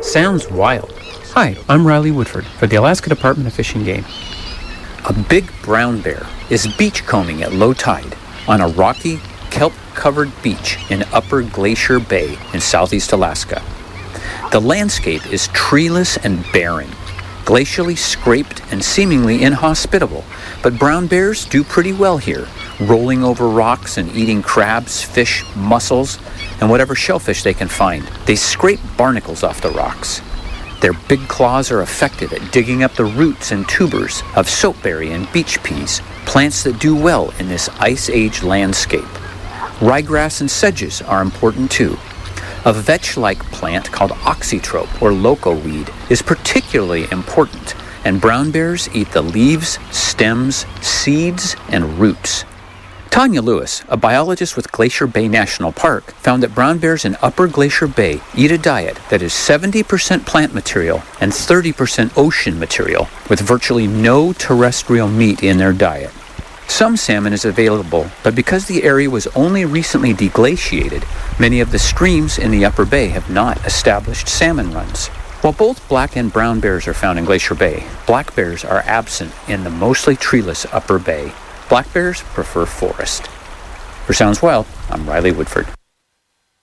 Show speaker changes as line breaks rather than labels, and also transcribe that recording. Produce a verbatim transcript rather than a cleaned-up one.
Sounds wild. Hi, I'm Riley Woodford for the Alaska Department of Fish and Game. A big brown bear is beachcombing at low tide on a rocky, kelp-covered beach in Upper Glacier Bay in southeast Alaska. The landscape is treeless and barren, glacially scraped and seemingly inhospitable, but brown bears do pretty well here, rolling over rocks and eating crabs, fish, mussels, and whatever shellfish they can find. They scrape barnacles off the rocks. Their big claws are effective at digging up the roots and tubers of soapberry and beach peas, plants that do well in this ice age landscape. Ryegrass and sedges are important too. A vetch-like plant called oxytrope or loco weed is particularly important, and brown bears eat the leaves, stems, seeds, and roots. Tanya Lewis, a biologist with Glacier Bay National Park, found that brown bears in Upper Glacier Bay eat a diet that is seventy percent plant material and thirty percent ocean material, with virtually no terrestrial meat in their diet. Some salmon is available, but because the area was only recently deglaciated, many of the streams in the Upper Bay have not established salmon runs. While both black and brown bears are found in Glacier Bay, black bears are absent in the mostly treeless Upper Bay. Black bears prefer forest. For Sounds Wild, I'm Riley Woodford.